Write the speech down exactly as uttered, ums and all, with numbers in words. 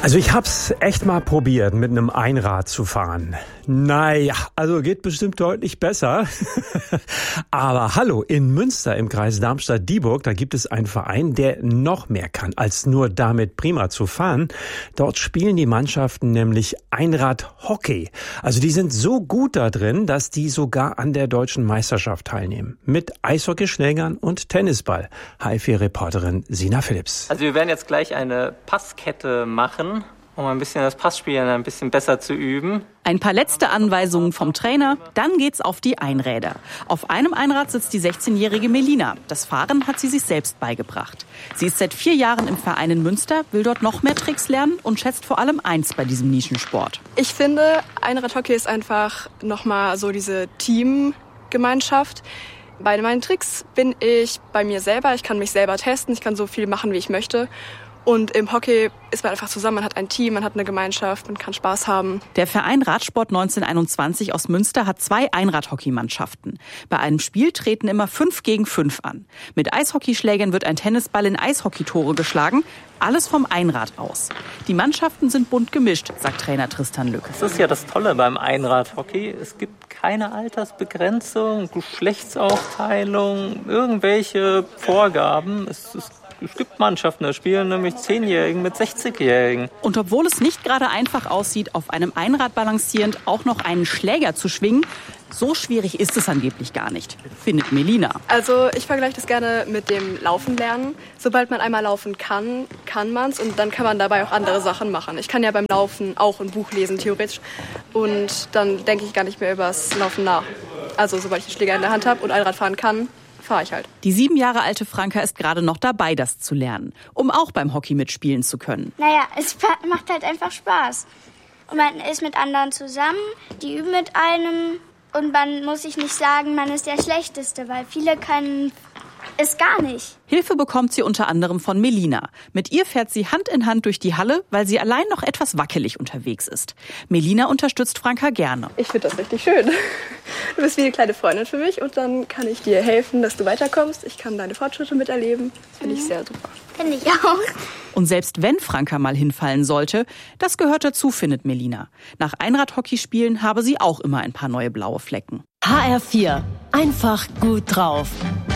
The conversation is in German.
Also ich hab's echt mal probiert, mit einem Einrad zu fahren. Naja, also geht bestimmt deutlich besser. Aber hallo, in Münster im Kreis Darmstadt-Dieburg, da gibt es einen Verein, der noch mehr kann, als nur damit prima zu fahren. Dort spielen die Mannschaften nämlich Einradhockey. Also die sind so gut da drin, dass die sogar an der deutschen Meisterschaft teilnehmen. Mit Eishockeyschlägern und Tennisball. H F vier-Reporterin Sina Philipps. Also wir werden jetzt gleich eine Passkette machen, um ein bisschen das Passspielen ein bisschen besser zu üben. Ein paar letzte Anweisungen vom Trainer, dann geht's auf die Einräder. Auf einem Einrad sitzt die sechzehnjährige Melina. Das Fahren hat sie sich selbst beigebracht. Sie ist seit vier Jahren im Verein in Münster, will dort noch mehr Tricks lernen und schätzt vor allem eins bei diesem Nischensport. Ich finde, Einradhockey ist einfach nochmal so diese Teamgemeinschaft. Bei meinen Tricks bin ich bei mir selber. Ich kann mich selber testen, ich kann so viel machen, wie ich möchte. Und im Hockey ist man einfach zusammen, man hat ein Team, man hat eine Gemeinschaft, man kann Spaß haben. Der Verein Radsport neunzehnhunderteinundzwanzig aus Münster hat zwei Einradhockeymannschaften. Bei einem Spiel treten immer fünf gegen fünf an. Mit Eishockeyschlägern wird ein Tennisball in Eishockeytore geschlagen, alles vom Einrad aus. Die Mannschaften sind bunt gemischt, sagt Trainer Tristan Lück. Das ist ja das Tolle beim Einradhockey. Es gibt keine Altersbegrenzung, Geschlechtsaufteilung, irgendwelche Vorgaben. Es ist Es gibt Mannschaften, da spielen nämlich Zehnjährigen mit sechzigjährigen. Und obwohl es nicht gerade einfach aussieht, auf einem Einrad balancierend auch noch einen Schläger zu schwingen, so schwierig ist es angeblich gar nicht, findet Melina. Also ich vergleiche das gerne mit dem Laufen lernen. Sobald man einmal laufen kann, kann man es und dann kann man dabei auch andere Sachen machen. Ich kann ja beim Laufen auch ein Buch lesen, theoretisch. Und dann denke ich gar nicht mehr über das Laufen nach. Also sobald ich den Schläger in der Hand habe und Einrad fahren kann, fahre ich halt. Die sieben Jahre alte Franka ist gerade noch dabei, das zu lernen, um auch beim Hockey mitspielen zu können. Naja, es macht halt einfach Spaß. Und man ist mit anderen zusammen, die üben mit einem und man muss sich nicht sagen, man ist der Schlechteste, weil viele können es gar nicht. Hilfe bekommt sie unter anderem von Melina. Mit ihr fährt sie Hand in Hand durch die Halle, weil sie allein noch etwas wackelig unterwegs ist. Melina unterstützt Franka gerne. Ich finde das richtig schön. Du bist wie eine kleine Freundin für mich und dann kann ich dir helfen, dass du weiterkommst. Ich kann deine Fortschritte miterleben. Das finde ich sehr super. Finde ich auch. Und selbst wenn Franka mal hinfallen sollte, das gehört dazu, findet Melina. Nach Einradhockeyspielen habe sie auch immer ein paar neue blaue Flecken. H R vier. Einfach gut drauf.